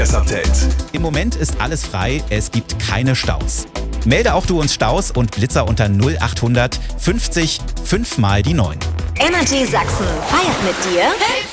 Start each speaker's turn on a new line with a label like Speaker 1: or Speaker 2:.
Speaker 1: Update.
Speaker 2: Im Moment ist alles frei, es gibt keine Staus. Melde auch du uns Staus und Blitzer unter 0800 50 5 mal die 9.
Speaker 3: Energy Sachsen feiert mit dir